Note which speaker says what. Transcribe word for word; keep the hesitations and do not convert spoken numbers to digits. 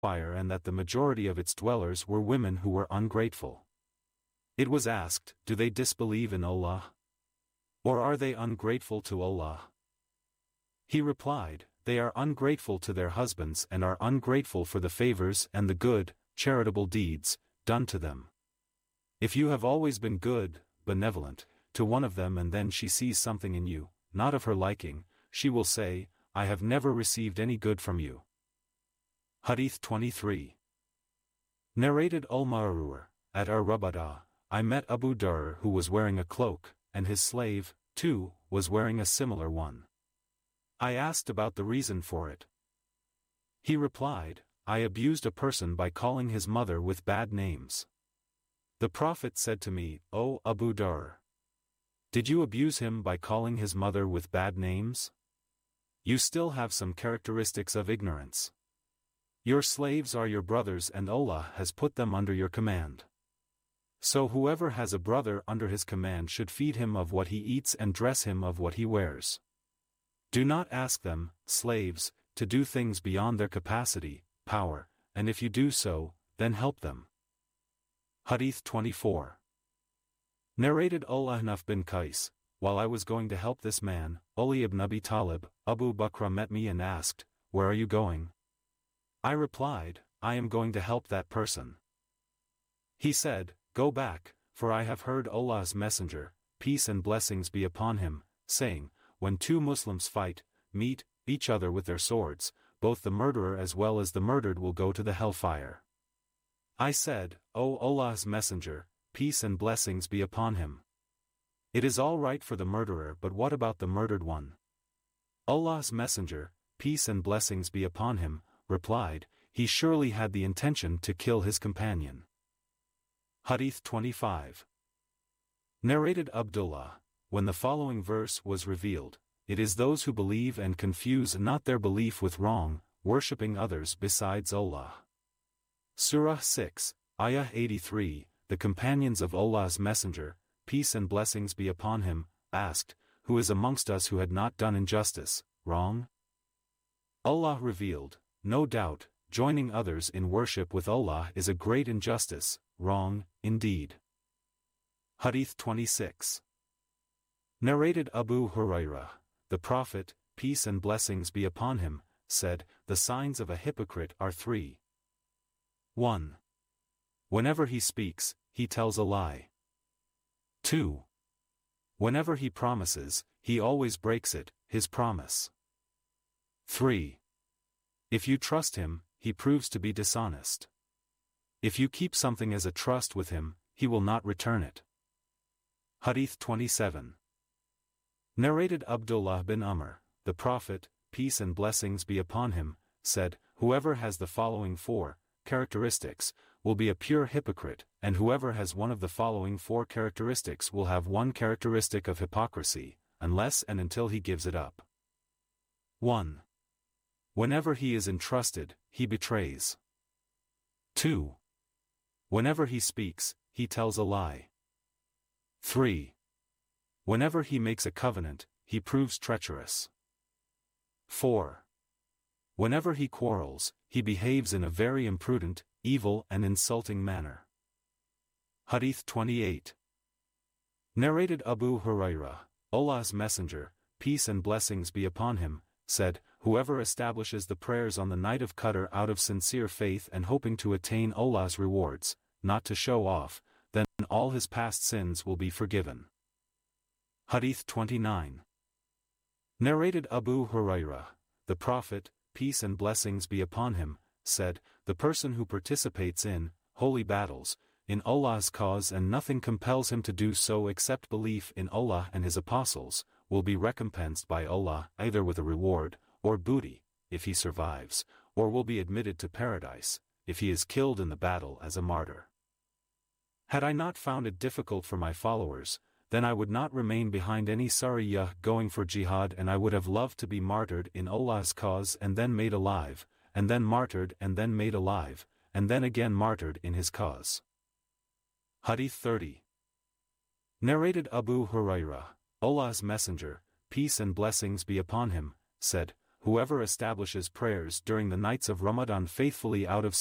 Speaker 1: hellfire and that the majority of its dwellers were women who were ungrateful. It was asked, do they disbelieve in Allah? Or are they ungrateful to Allah? He replied, they are ungrateful to their husbands and are ungrateful for the favors and the good, charitable deeds, done to them. If you have always been good, benevolent, to one of them and then she sees something in you, not of her liking, she will say, I have never received any good from you. Hadith twenty-three. Narrated Al-Ma'rur, at Ar-Rabadah, I met Abu Dur who was wearing a cloak, and his slave, too, was wearing a similar one. I asked about the reason for it. He replied, I abused a person by calling his mother with bad names. The Prophet said to me, O Abu Dur, did you abuse him by calling his mother with bad names? You still have some characteristics of ignorance. Your slaves are your brothers and Allah has put them under your command. So whoever has a brother under his command should feed him of what he eats and dress him of what he wears. Do not ask them, slaves, to do things beyond their capacity, power, and if you do so, then help them. Hadith twenty-four. Narrated Al-Ahnaf bin Qais, while I was going to help this man, Ali ibn Abi Talib, Abu Bakr met me and asked, where are you going? I replied, I am going to help that person. He said, go back, for I have heard Allah's Messenger, peace and blessings be upon him, saying, when two Muslims fight, meet, each other with their swords, both the murderer as well as the murdered will go to the hellfire. I said, O Allah's Messenger, peace and blessings be upon him. It is all right for the murderer, but what about the murdered one? Allah's Messenger, peace and blessings be upon him, replied, he surely had the intention to kill his companion. Hadith twenty-five. Narrated Abdullah, when the following verse was revealed, it is those who believe and confuse not their belief with wrong, worshipping others besides Allah. Surah six, Ayah eighty-three, the companions of Allah's Messenger, peace and blessings be upon him, asked, who is amongst us who had not done injustice, wrong? Allah revealed, no doubt, joining others in worship with Allah is a great injustice, wrong, indeed. Hadith twenty-six. Narrated Abu Hurairah, the Prophet, peace and blessings be upon him, said, the signs of a hypocrite are three. one. Whenever he speaks, he tells a lie. two. Whenever he promises, he always breaks it, his promise. three. If you trust him, he proves to be dishonest. If you keep something as a trust with him, he will not return it. Hadith twenty-seven. Narrated Abdullah bin Amr, the Prophet, peace and blessings be upon him, said, whoever has the following four characteristics will be a pure hypocrite, and whoever has one of the following four characteristics will have one characteristic of hypocrisy, unless and until he gives it up. one. Whenever he is entrusted, he betrays. two. Whenever he speaks, he tells a lie. three. Whenever he makes a covenant, he proves treacherous. four. Whenever he quarrels, he behaves in a very imprudent, evil and insulting manner. Hadith twenty-eight. Narrated Abu Hurairah, Allah's Messenger, peace and blessings be upon him, said, whoever establishes the prayers on the night of Qadr out of sincere faith and hoping to attain Allah's rewards, not to show off, then all his past sins will be forgiven. Hadith twenty-nine. Narrated Abu Hurairah, the Prophet, peace and blessings be upon him, said, the person who participates in holy battles, in Allah's cause and nothing compels him to do so except belief in Allah and His apostles, will be recompensed by Allah either with a reward, or booty, if he survives, or will be admitted to paradise, if he is killed in the battle as a martyr. Had I not found it difficult for my followers, then I would not remain behind any sariyah going for jihad, and I would have loved to be martyred in Allah's cause and then made alive, and then martyred and then made alive, and then again martyred in His cause. Hadith thirty. Narrated Abu Hurairah, Allah's Messenger, peace and blessings be upon him, said, whoever establishes prayers during the nights of Ramadan faithfully out of